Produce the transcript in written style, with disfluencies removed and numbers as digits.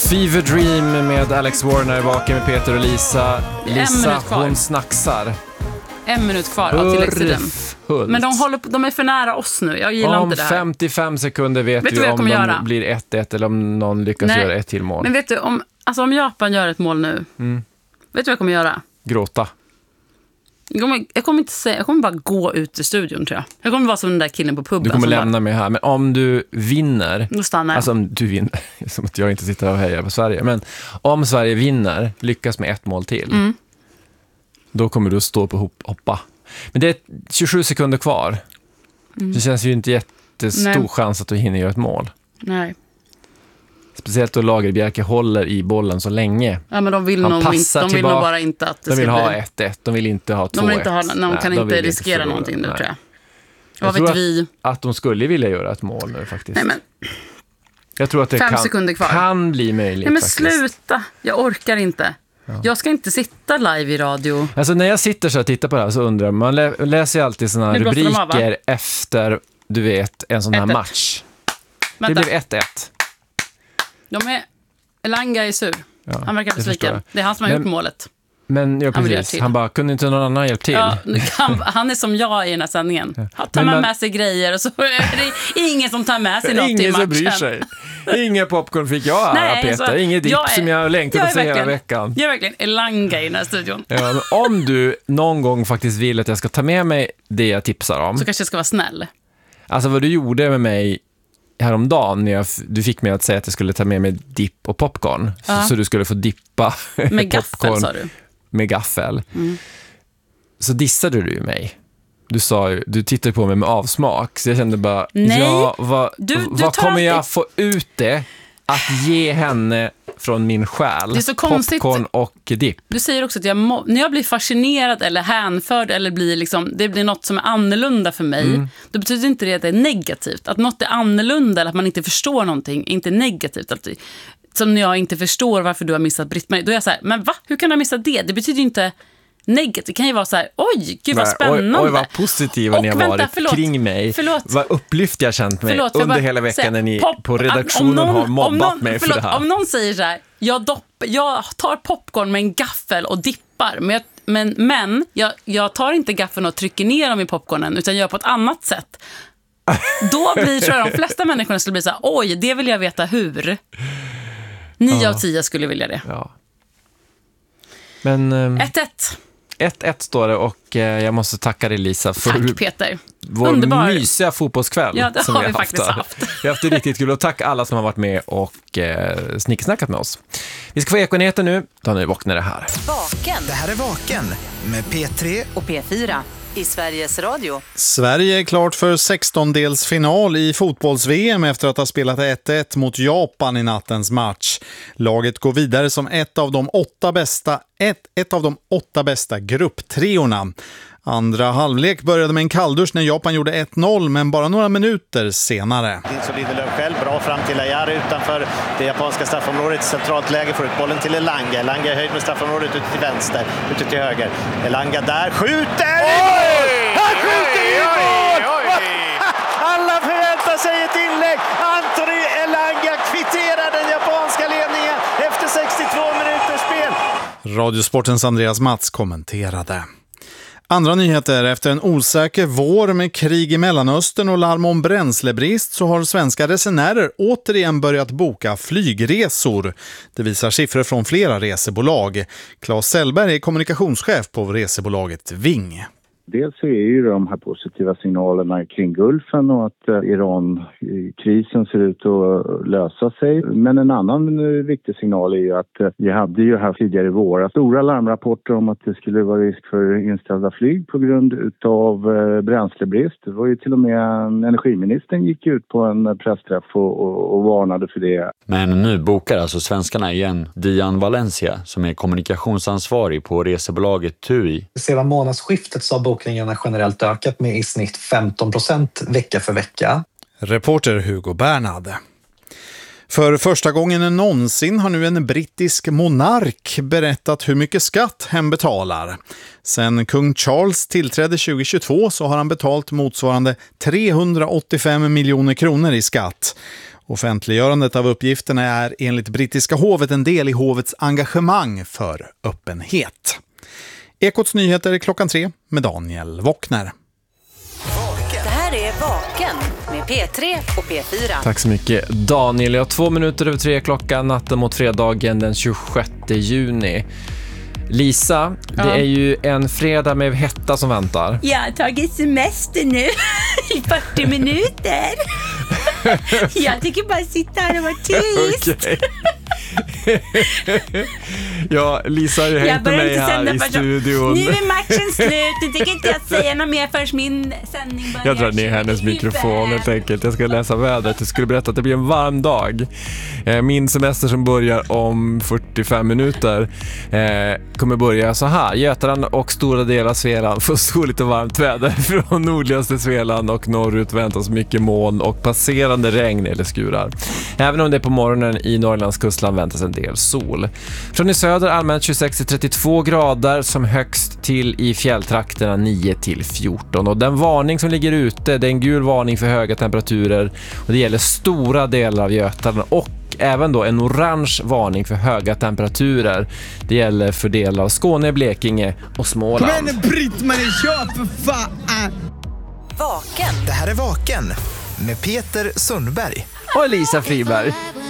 Fever Dream med Alex Warner, vaken med Peter och Lisa. Lisa, hon snacksar. 1 minut kvar av tilläggstiden. Men de är för nära oss nu. Jag gillar inte det här. Om 55 sekunder vet vi om de blir 1-1 eller om någon lyckas göra ett till mål. Men vet du, om Japan gör ett mål nu, vet du vad jag kommer göra? Gråta. Jag kommer bara gå ut i studion, tror jag. Jag kommer vara som den där killen på puben. Du kommer lämna mig här. Men om du vinner... Då stannar jag. Alltså om du vinner, som att jag inte sitter och hejar på Sverige. Men om Sverige vinner, lyckas med 1 mål till, då kommer du stå på hoppa. Men det är 27 sekunder kvar. Det känns ju inte jättestor chans att du hinner göra ett mål. Nej. Speciellt då Lagerbjerke håller i bollen så länge. Ja, men de vill nog bara inte att det de vill ska ha bli... 1-1, de vill inte ha 2-1. De kan inte riskera någonting nu, tror jag. Jag tror att de skulle vilja göra ett mål nu faktiskt. Nej, men... Jag tror att det kan bli möjligt. Nej, men faktiskt. Sluta, jag orkar inte. Ja. Jag ska inte sitta live i radio. Alltså när jag sitter så och tittar på det här så undrar man läser ju alltid såna här rubriker efter, du vet, en sån här match. Vänta. Det blev 1-1. Elanga är sur. Ja, han verkar besviken. Det är han som har gjort målet. Men ja, precis. Han bara, kunde inte någon annan hjälpa till? Ja, han är som jag i den här sändningen. Tar man med sig grejer och så är det ingen som tar med sig något ingen i matchen. Ingen som bryr sig. Ingen popcorn fick jag här, Peter. Ingen dipp som jag längtat att se hela veckan. Jag är verkligen Elanga i den här studion. Ja, men om du någon gång faktiskt vill att jag ska ta med mig det jag tipsar om. Så kanske jag ska vara snäll. Alltså vad du gjorde med mig häromdagen när du fick mig att säga att jag skulle ta med mig dipp och popcorn. Så du skulle få dippa med popcorn gaffel, sa du. Med gaffel. Så dissade du mig. Du tittade på mig med avsmak. Så jag kände bara, vad kommer jag få ut det att ge henne från min själ? Det är så konstigt. Popcorn och dipp. Du säger också att när jag blir fascinerad eller hänförd eller det blir något som är annorlunda för mig, då betyder inte det att det är negativt. Att något är annorlunda eller att man inte förstår någonting är inte negativt. Som när jag inte förstår varför du har missat Britt-Marie, då är jag så här, men va? Hur kan du ha missat det? Det betyder ju inte negativt. Det kan ju vara så här, oj, gud vad spännande. Oj, vad positiva ni har varit kring mig. Vad upplyft jag känt mig under hela veckan när ni på redaktionen har mobbat mig för det här. Om någon säger så här, jag tar popcorn med en gaffel och dippar, men jag tar inte gaffeln och trycker ner dem i popcornen, utan gör på ett annat sätt. Då tror jag de flesta människorna skulle bli så här, oj, det vill jag veta hur. 9 av 10 skulle vilja det. Ja. Men 1-1 står det och jag måste tacka dig, Lisa, för tack, Peter. Vår mysiga fotbollskväll. Ja, det har vi faktiskt haft. Vi har haft det riktigt kul och tack alla som har varit med och snicksnackat med oss. Vi ska få Ekonyheter nu. Då nu vaknar det här. Vaken. Det här är Vaken med P3 och P4 i Sveriges Radio. Sverige är klart för 16-delsfinal i fotbolls-VM efter att ha spelat 1-1 mot Japan i nattens match. Laget går vidare som ett av de 8 bästa grupptreorna. Andra halvlek började med en kalldusch när Japan gjorde 1-0, men bara några minuter senare. Så Lindelöf själv, bra fram till Ayar utanför det japanska straffområdet. Centralt läge, får ut bollen till Elanga. Elanga är höjd med straffområdet ut till vänster, ut till höger. Elanga där, skjuter! Han skjuter i mål! Alla förväntar sig ett inlägg. Anthony Elanga kvitterar den japanska ledningen efter 62 minuters spel. Radiosportens Andreas Mats kommenterade. Andra nyheter: efter en osäker vår med krig i Mellanöstern och larm om bränslebrist så har svenska resenärer återigen börjat boka flygresor. Det visar siffror från flera resebolag. Claes Sellberg är kommunikationschef på resebolaget Ving. Dels så är ju de här positiva signalerna kring Gulfen och att Iran-krisen ser ut att lösa sig. Men en annan viktig signal är ju att vi hade ju här tidigare i våra stora larmrapporter om att det skulle vara risk för inställda flyg på grund av bränslebrist. Det var ju till och med energiministern gick ut på en pressträff och varnade för det. Men nu bokar alltså svenskarna igen. Dian Valencia, som är kommunikationsansvarig på resebolaget TUI. Sedan månadsskiftet så har bokningarna generellt ökat med i snitt 15% vecka för vecka. Reporter Hugo Bernhard. För första gången någonsin har nu en brittisk monark berättat hur mycket skatt hen betalar. Sen kung Charles tillträdde 2022 så har han betalt motsvarande 385 miljoner kronor i skatt. Offentliggörandet av uppgifterna är enligt brittiska hovet en del i hovets engagemang för öppenhet. Ekots nyheter klockan 3 med Daniel Wockner. Det här är Vaken med P3 och P4. Tack så mycket Daniel. Jag har 2 minuter över 3 klockan natten mot fredagen den 26 juni. Lisa, det är ju en fredag med hetta som väntar. Jag har tagit semester nu i 40 minuter. Jag tycker bara sitta här och vara tyst. Okej. Ja, Lisa har ju hängt med mig här i studion. Nu är matchen slut. Du tycker inte jag säga något mer förrän min sändning börjar. Jag drar ner hennes mikrofon helt enkelt. Jag ska läsa vädret. Jag skulle berätta att det blir en varm dag. Min semester som börjar om 45 minuter kommer börja så här. Götaland och stora delar av Svealand får soligt och varmt väder. Från nordligaste Svealand och norrut väntas mycket moln och passerande regn eller skurar. Även om det är på morgonen i Norrlands kustland väntas en del sol. Från i söder allmänt 26-32 grader, som högst till i fjälltrakterna 9-14. Och den varning som ligger ute, det är en gul varning för höga temperaturer, och det gäller stora delar av Götaland, och även då en orange varning för höga temperaturer. Det gäller för delar av Skåne, Blekinge och Småland. Men Britt-Marie, kör för fan! Vaken. Det här är Vaken med Peter Sundberg Och Lisa Friberg.